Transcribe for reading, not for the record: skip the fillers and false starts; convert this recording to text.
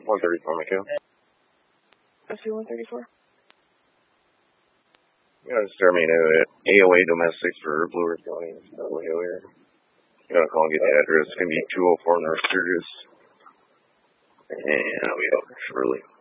134, Mikhail. SC 134. Yeah, it's Jermaine AOA domestic for Blue Earth County. Here. You gotta call and get the address. It's gonna be 204 North Sturgis. And I'll be out shortly.